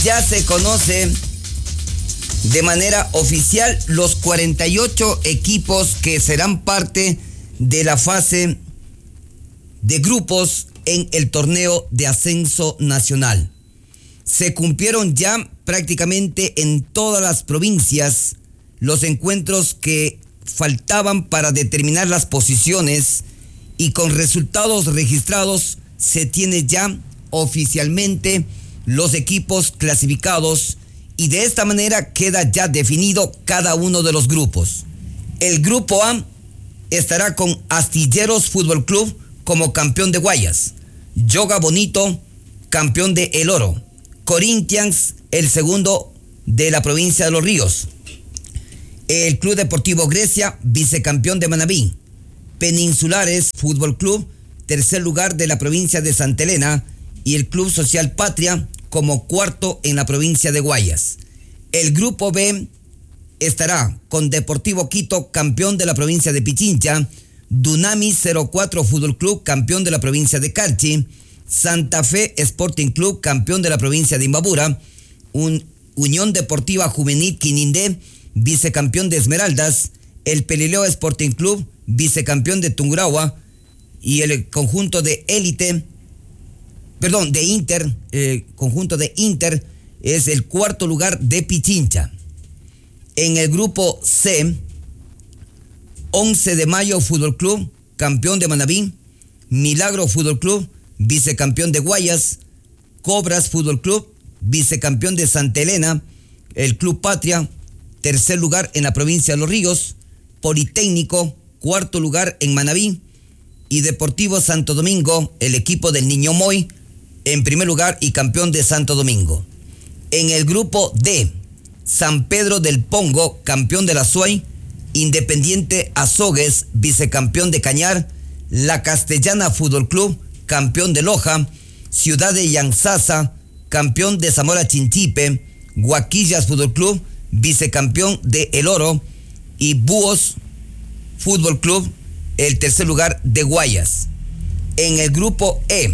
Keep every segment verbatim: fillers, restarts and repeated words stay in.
Ya se conoce de manera oficial los cuarenta y ocho equipos que serán parte de la fase de grupos en el torneo de ascenso nacional. Se cumplieron ya prácticamente en todas las provincias los encuentros que faltaban para determinar las posiciones, y con resultados registrados se tiene ya oficialmente los equipos clasificados, y de esta manera queda ya definido cada uno de los grupos. El grupo A estará con Astilleros Fútbol Club como campeón de Guayas, Yoga Bonito campeón de El Oro, Corinthians el segundo de la provincia de Los Ríos, el Club Deportivo Grecia vicecampeón de Manabí, Peninsulares Fútbol Club tercer lugar de la provincia de Santa Elena, y el Club Social Patria como cuarto en la provincia de Guayas. El grupo B estará con Deportivo Quito, campeón de la provincia de Pichincha, Dunami cero cuatro Fútbol Club, campeón de la provincia de Carchi, Santa Fe Sporting Club, campeón de la provincia de Imbabura, un Unión Deportiva Juvenil Quinindé, vicecampeón de Esmeraldas, el Pelileo Sporting Club, vicecampeón de Tungurahua, y el conjunto de élite, perdón, de Inter, el conjunto de Inter es el cuarto lugar de Pichincha. En el grupo C, once de mayo Fútbol Club, campeón de Manabí, Milagro Fútbol Club, vicecampeón de Guayas, Cobras Fútbol Club, vicecampeón de Santa Elena, el Club Patria, tercer lugar en la provincia de Los Ríos, Politécnico, cuarto lugar en Manabí, y Deportivo Santo Domingo, el equipo del Niño Moy, en primer lugar y campeón de Santo Domingo. En el grupo D, San Pedro del Pongo, campeón de la Suay, Independiente Azogues, vicecampeón de Cañar, La Castellana Fútbol Club, campeón de Loja, Ciudad de Yanzasa, campeón de Zamora Chinchipe, Guaquillas Fútbol Club, vicecampeón de El Oro, y Búhos Fútbol Club, el tercer lugar de Guayas. En el grupo E,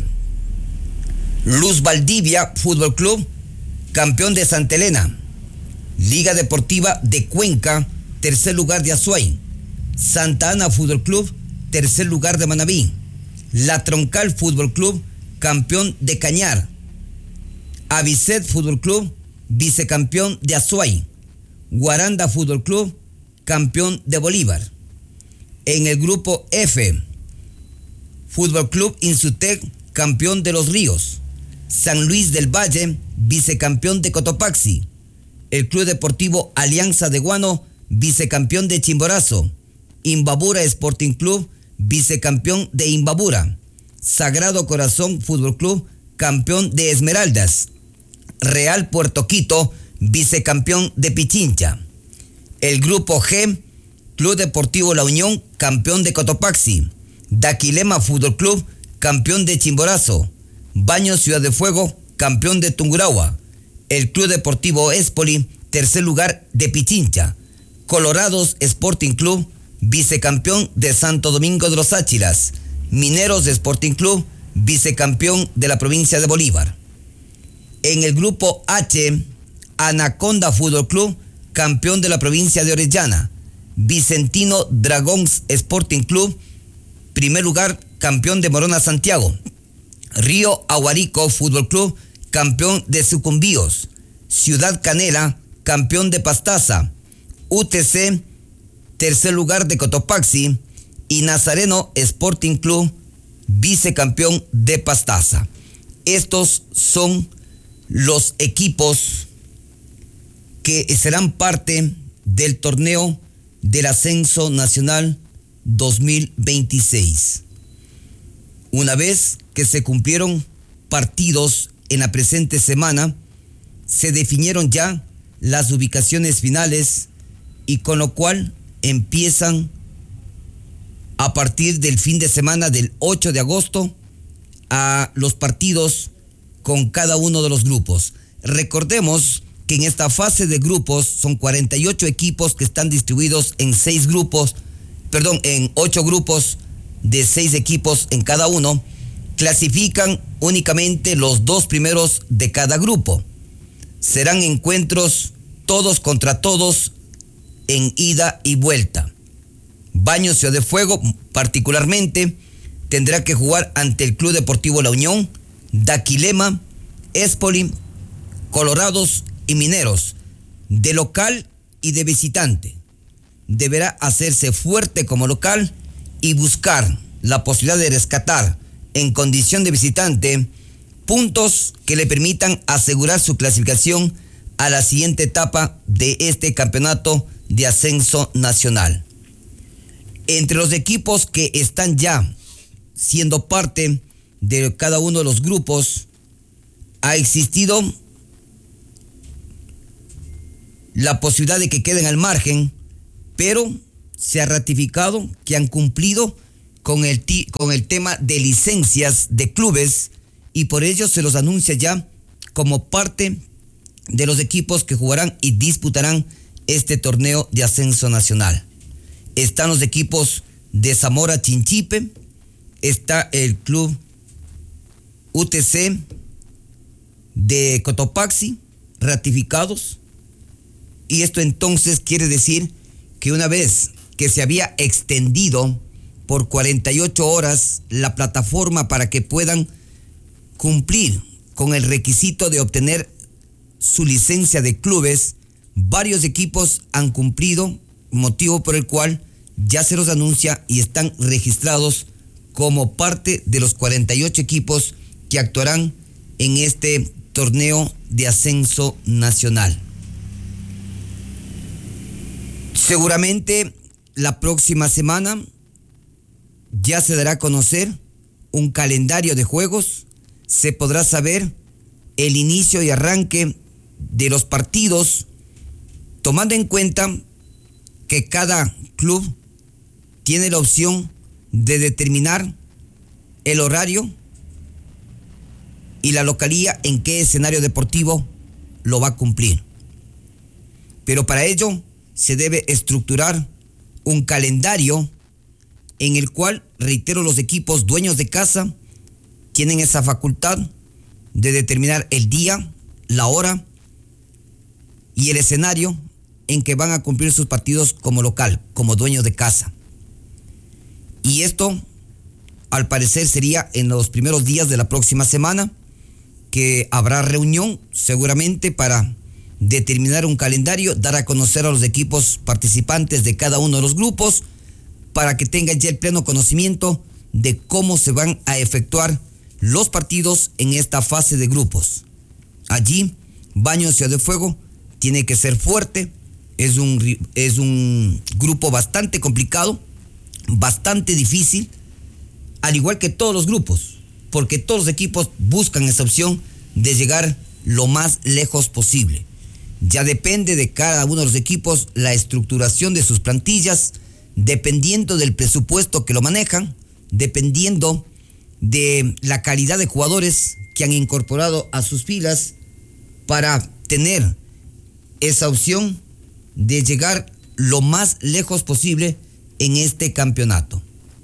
Luz Valdivia Fútbol Club, campeón de Santa Elena, Liga Deportiva de Cuenca, tercer lugar de Azuay, Santa Ana Fútbol Club, tercer lugar de Manabí, La Troncal Fútbol Club, campeón de Cañar, Avicet Fútbol Club, vicecampeón de Azuay, Guaranda Fútbol Club, campeón de Bolívar. En el grupo F, Fútbol Club Insutec, campeón de Los Ríos, San Luis del Valle, vicecampeón de Cotopaxi, el Club Deportivo Alianza de Guano, vicecampeón de Chimborazo, Imbabura Sporting Club, vicecampeón de Imbabura, Sagrado Corazón Fútbol Club, campeón de Esmeraldas, Real Puerto Quito, vicecampeón de Pichincha. El grupo G, Club Deportivo La Unión, campeón de Cotopaxi, Daquilema Fútbol Club, campeón de Chimborazo, Baños Ciudad de Fuego, campeón de Tungurahua, el Club Deportivo Espoli, tercer lugar de Pichincha, Colorados Sporting Club, vicecampeón de Santo Domingo de los Áchilas, Mineros Sporting Club, vicecampeón de la provincia de Bolívar. En el grupo H, Anaconda Fútbol Club, campeón de la provincia de Orellana, Vicentino Dragons Sporting Club, primer lugar, campeón de Morona Santiago, Río Aguarico Fútbol Club, campeón de Sucumbíos, Ciudad Canela, campeón de Pastaza, U T C, tercer lugar de Cotopaxi, y Nazareno Sporting Club, vicecampeón de Pastaza. Estos son los equipos que serán parte del torneo del Ascenso Nacional dos mil veintiséis. Una vez que se cumplieron partidos en la presente semana, se definieron ya las ubicaciones finales, y con lo cual empiezan a partir del fin de semana del ocho de agosto a los partidos con cada uno de los grupos. Recordemos que en esta fase de grupos son cuarenta y ocho equipos que están distribuidos en seis grupos, perdón, en ocho grupos de seis equipos en cada uno. Clasifican únicamente los dos primeros de cada grupo. serán encuentros todos contra todos en ida y vuelta. Baños Ciudad de Fuego particularmente tendrá que jugar ante el Club Deportivo La Unión, Daquilema, Espoli, Colorados y Mineros, de local y de visitante. Deberá hacerse fuerte como local y buscar la posibilidad de rescatar en condición de visitante puntos que le permitan asegurar su clasificación a la siguiente etapa de este campeonato de ascenso nacional. Entre los equipos que están ya siendo parte de cada uno de los grupos, ha existido la posibilidad de que queden al margen, pero se ha ratificado que han cumplido con el, ti, con el tema de licencias de clubes y por ello se los anuncia ya como parte de los equipos que jugarán y disputarán este torneo de ascenso nacional. Están los equipos de Zamora Chinchipe, está el club U T C de Cotopaxi, ratificados, y esto entonces quiere decir que una vez que se había extendido por cuarenta y ocho horas la plataforma para que puedan cumplir con el requisito de obtener su licencia de clubes, varios equipos han cumplido, motivo por el cual ya se los anuncia y están registrados como parte de los cuarenta y ocho equipos que actuarán en este torneo de ascenso nacional. Seguramente la próxima semana ya se dará a conocer un calendario de juegos, se podrá saber el inicio y arranque de los partidos, tomando en cuenta que cada club tiene la opción de determinar el horario y la localía en qué escenario deportivo lo va a cumplir. Pero para ello se debe estructurar un calendario en el cual, reitero, los equipos dueños de casa tienen esa facultad de determinar el día, la hora y el escenario en que van a cumplir sus partidos como local, como dueños de casa. Y esto, al parecer, sería en los primeros días de la próxima semana, que habrá reunión seguramente para determinar un calendario, dar a conocer a los equipos participantes de cada uno de los grupos, para que tengan ya el pleno conocimiento de cómo se van a efectuar los partidos en esta fase de grupos. Allí, Baños Ciudad de Fuego tiene que ser fuerte, es un, es un grupo bastante complicado, bastante difícil, al igual que todos los grupos, porque todos los equipos buscan esa opción de llegar lo más lejos posible. Ya depende de cada uno de los equipos la estructuración de sus plantillas, dependiendo del presupuesto que lo manejan, dependiendo de la calidad de jugadores que han incorporado a sus filas para tener esa opción de llegar lo más lejos posible en este campeonato.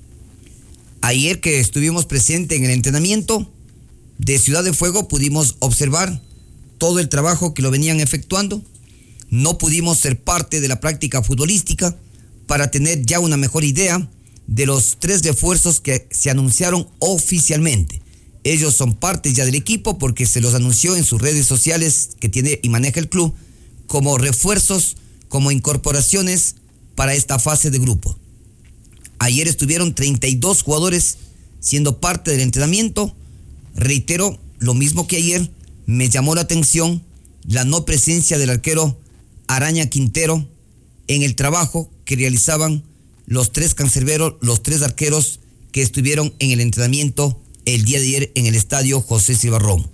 Ayer que estuvimos presentes en el entrenamiento de Ciudad de Fuego pudimos observar todo el trabajo que lo venían efectuando. No pudimos ser parte de la práctica futbolística para tener ya una mejor idea de los tres refuerzos que se anunciaron oficialmente. Ellos son parte ya del equipo porque se los anunció en sus redes sociales que tiene y maneja el club como refuerzos, como incorporaciones para esta fase de grupo. Ayer estuvieron treinta y dos jugadores siendo parte del entrenamiento. Reitero, lo mismo que ayer, me llamó la atención la no presencia del arquero Araña Quintero en el trabajo que realizaban los tres cancerberos, los tres arqueros que estuvieron en el entrenamiento el día de ayer en el estadio José Silva Romo.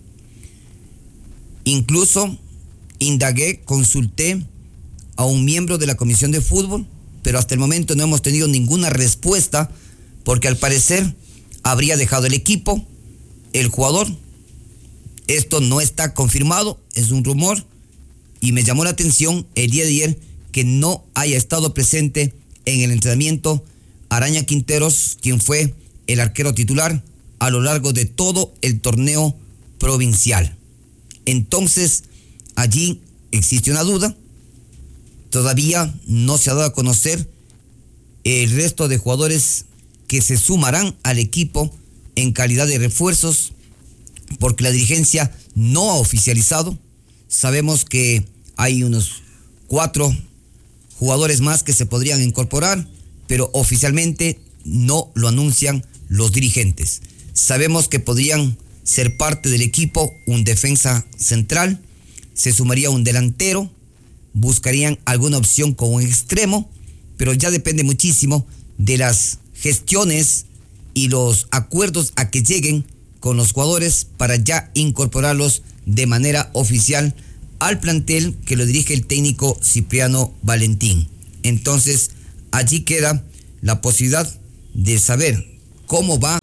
Incluso indagué, consulté a un miembro de la comisión de fútbol, pero hasta el momento no hemos tenido ninguna respuesta porque al parecer habría dejado el equipo el jugador. Esto no está confirmado, es un rumor y me llamó la atención el día de ayer que no haya estado presente en el entrenamiento Araña Quinteros, quien fue el arquero titular a lo largo de todo el torneo provincial. Entonces, allí existe una duda. Todavía no se ha dado a conocer el resto de jugadores que se sumarán al equipo en calidad de refuerzos, porque la dirigencia no ha oficializado. Sabemos que hay unos cuatro jugadores más que se podrían incorporar, pero oficialmente no lo anuncian los dirigentes. Sabemos que podrían ser parte del equipo un defensa central, se sumaría un delantero, buscarían alguna opción con un extremo, pero ya depende muchísimo de las gestiones y los acuerdos a que lleguen con los jugadores para ya incorporarlos de manera oficial al plantel que lo dirige el técnico Cipriano Valentín. Entonces, allí queda la posibilidad de saber cómo va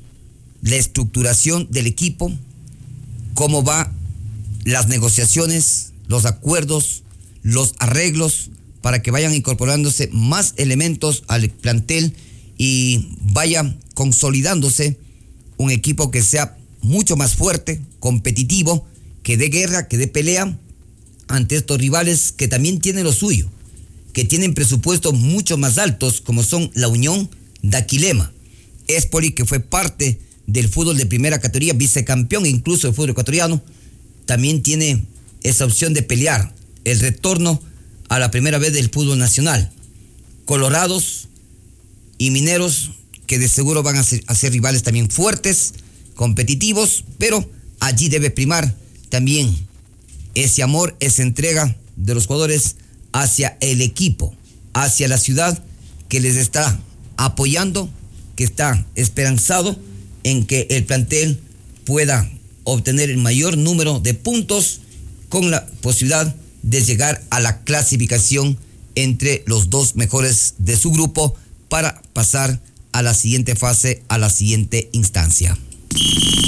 la estructuración del equipo, cómo va las negociaciones, los acuerdos, los arreglos, para que vayan incorporándose más elementos al plantel y vaya consolidándose un equipo que sea mucho más fuerte, competitivo, que dé guerra, que dé pelea ante estos rivales que también tienen lo suyo, que tienen presupuestos mucho más altos, como son la Unión de Aquilema, Espoli, que fue parte del fútbol de primera categoría, vicecampeón incluso del fútbol ecuatoriano, también tiene esa opción de pelear el retorno a la primera vez del fútbol nacional. Colorados y Mineros, que de seguro van a ser, a ser rivales también fuertes, competitivos, pero allí debe primar también ese amor, esa entrega de los jugadores hacia el equipo, hacia la ciudad que les está apoyando, que está esperanzado en que el plantel pueda obtener el mayor número de puntos con la posibilidad de llegar a la clasificación entre los dos mejores de su grupo para pasar a la siguiente fase, a la siguiente instancia.